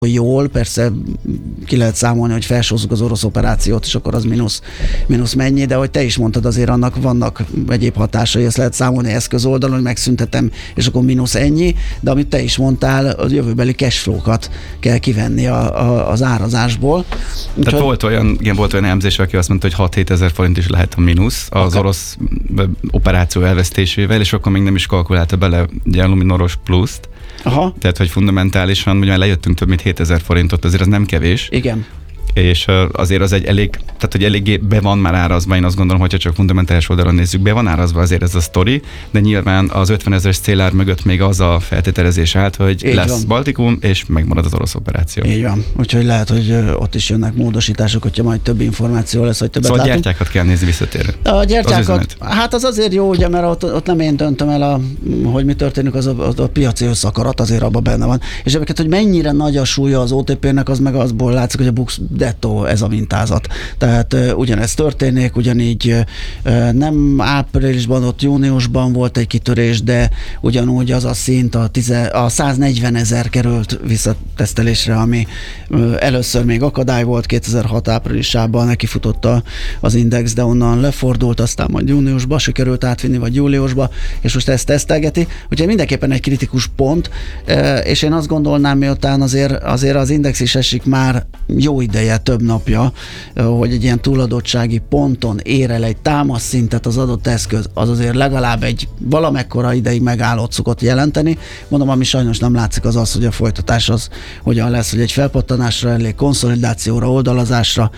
jól, persze ki lehet számolni, hogy felsózzuk az orosz operációt, és akkor az mínusz mennyi, de hogy te is mondtad, azért annak vannak egyéb hatásai, ezt lehet számolni eszközoldalon, hogy megszüntetem, és akkor mínusz ennyi, de amit te is mondtál, a jövőbeli cashflow-kat kell kivenni az árazásból. Tehát volt olyan elemzés, aki azt mondta, hogy 6-7 ezer forint is lehet a mínusz az orosz operáció elvesztésével, és akkor még nem is kalkulálta bele egy Luminoros pluszt. Aha. Tehát, hogy fundamentálisan, hogy már lejöttünk több mint 7000 forintot, azért az nem kevés. Igen. És azért az egy tehát hogy eléggé be van már árazva, én azt gondolom, hogyha csak fundamentális oldalon nézzük, be van árazva azért ez a sztori, de nyilván az 50 000-es célár mögött még az a feltételezés állt, hogy így lesz van. Baltikum, és megmarad az orosz operáció. Így van, úgyhogy lehet, hogy ott is jönnek módosítások, hogyha majd több információ lesz, hogy többet szóval látunk. A gyertyákat kell nézni visszatérő. A gyertyákat, hát az azért jó, ugye, mert ott nem én döntöm el, hogy mi történik, az a piaci összakarat azért abban benne van. És egyébként, hogy mennyire nagy a súlya az OTP-nek, az meg azból látszik, hogy a Bux Detto ez a mintázat. Tehát ugyanez történik, ugyanígy nem áprilisban, ott júniusban volt egy kitörés, de ugyanúgy az a szint a 140 000 került visszatesztelésre, ami először még akadály volt, 2006 áprilisában nekifutott az index, de onnan lefordult, aztán majd júniusba sikerült átvinni, vagy júliusba, és most ezt tesztelgeti. Úgyhogy mindenképpen egy kritikus pont, és én azt gondolnám, miután azért az index is esik már jó ideje, több napja, hogy egy ilyen túladottsági ponton ér el egy támaszszintet az adott eszköz, az azért legalább egy valamekkora ideig megállót szokott jelenteni. Mondom, ami sajnos nem látszik, az, hogy a folytatás az hogyan lesz, hogy egy felpattanásra elég, konszolidációra, oldalazásra,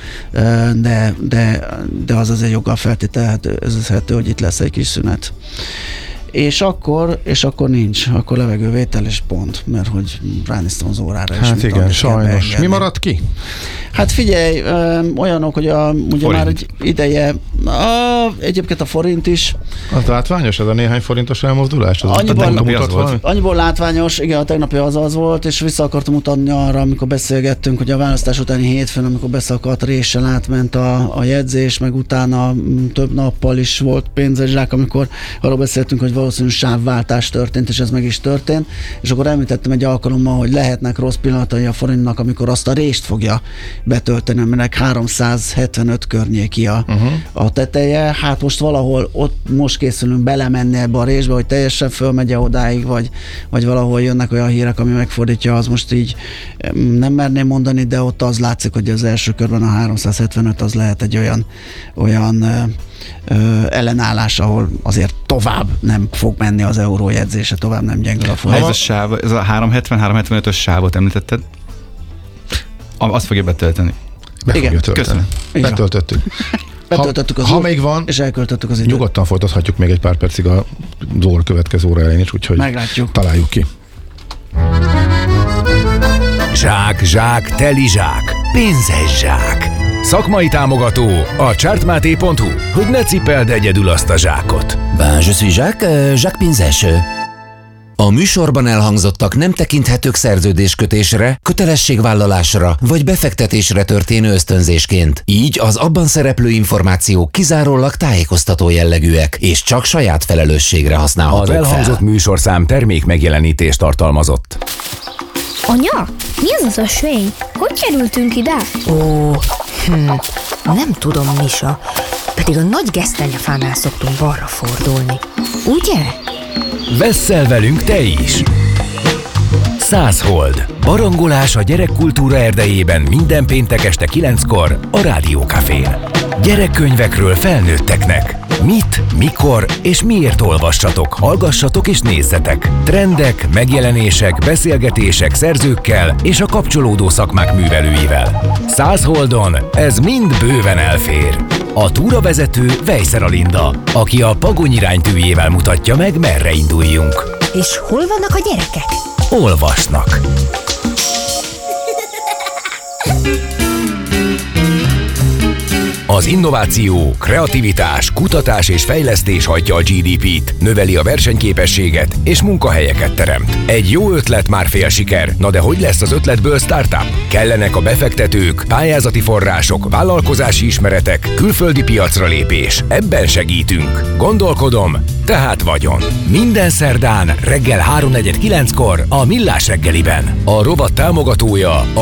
de az azért joggal feltételezhető, hogy itt lesz egy kis szünet. És akkor nincs, akkor levegővétel és pont, mert hogy ránéztem az órára. Hát igen, sajnos. Mi maradt ki? Hát figyelj, olyanok, hogy ugye már egy ideje, egyébként a forint is. Az látványos, ez a néhány forintos elmozdulás? Annyiból látványos, igen, a tegnapi az volt, és vissza akartam mutatni arra, amikor beszélgettünk, hogy a választás utáni hétfőn, amikor beszakadt réssel átment a jegyzés, meg utána több nappal is volt pénzes zsák, amikor arról beszéltünk, hogy valószínűleg sávváltás történt, és ez meg is történt, és akkor említettem egy alkalommal, hogy lehetnek rossz pillanatai a forintnak, amikor azt a rést fogja betölteni, aminek 375 környéki a teteje. Hát most valahol ott most készülünk belemenni ebbe a résbe, hogy teljesen fölmegy odáig, vagy valahol jönnek olyan hírek, ami megfordítja, az most így nem merném mondani, de ott az látszik, hogy az első körben a 375 az lehet egy olyan ellenállás, ahol azért tovább nem fog menni az eurójegyzése, tovább nem gyengül a forint. Ez a 370-375-ös sávot említetted? Azt fogja betölteni. Igen, köszönöm. Betöltöttük. Betöltöttük az még van, és elköltöttük az időt. Nyugodtan folytathatjuk még egy pár percig a következő óra elején is, úgyhogy meglátjuk. Találjuk ki. Zsák, teli zsák, pénzes zsák. Szakmai támogató a chartmate.hu, hogy ne cipeld egyedül azt a zsákot. Ben, je suis Jacques Pinzes. A műsorban elhangzottak nem tekinthetők szerződéskötésre, kötelességvállalásra vagy befektetésre történő ösztönzésként. Így az abban szereplő információk kizárólag tájékoztató jellegűek, és csak saját felelősségre használhatók fel. Az elhangzott műsorszám termék megjelenítést tartalmazott. Anya, mi ez az ösvény? Hogy kerültünk ide? Nem tudom, Misa. Pedig a nagy gesztenyefánál szoktunk balra fordulni. Ugye? Vesszel velünk te is! 100 hold. Barangolás a gyerekkultúra erdejében minden péntek este 9-kor a Rádiókafén. Gyerekkönyvekről felnőtteknek. Mit, mikor és miért olvassatok, hallgassatok és nézzetek. Trendek, megjelenések, beszélgetések szerzőkkel és a kapcsolódó szakmák művelőivel. 100 holdon ez mind bőven elfér. A túravezető Vejszer Alinda, aki a Pagony iránytűjével mutatja meg, merre induljunk. És hol vannak a gyerekek? Olvasnak. Az innováció, kreativitás, kutatás és fejlesztés hajtja a GDP-t, növeli a versenyképességet és munkahelyeket teremt. Egy jó ötlet már fél siker, na de hogy lesz az ötletből startup? Kellenek a befektetők, pályázati források, vállalkozási ismeretek, külföldi piacra lépés. Ebben segítünk. Gondolkodom, tehát vagyon. Minden szerdán reggel 3:49-kor a Millás reggeliben. A rovat támogatója